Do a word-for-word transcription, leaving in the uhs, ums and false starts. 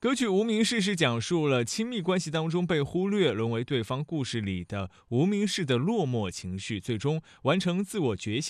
歌曲《无名氏》是讲述了亲密关系当中被忽略，沦为对方故事里的无名氏的落寞情绪，最终完成自我觉醒。